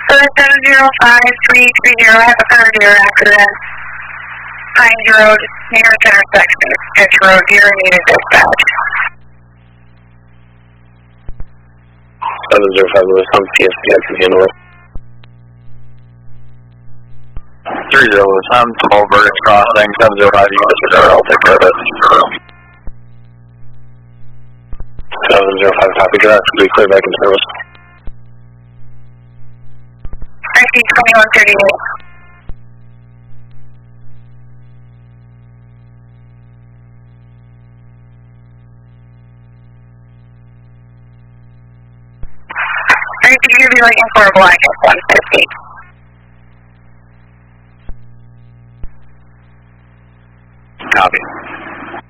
705-330, I have a car deer accident. Pines Road, near intersection, Stitch Road, deer needed dispatch. 705 Lewis, I'm PSPX again with. 30 Lewis, I'm 12 Vertex Crossing, 705, you can disregard, I'll take care of it. 705, copy that, should be clear back in service. RC 2138. You're going to be looking for a black F-150.